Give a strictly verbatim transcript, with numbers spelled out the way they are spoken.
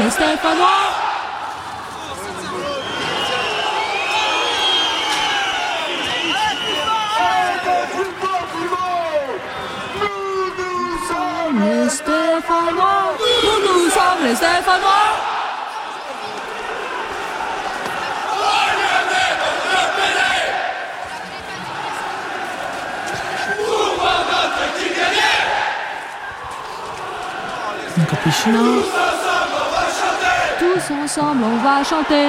les Stéphanois. Les Stéphanois, nous, nous sommes les Stéphanois. Un capuchino. Tous ensemble, on va chanter.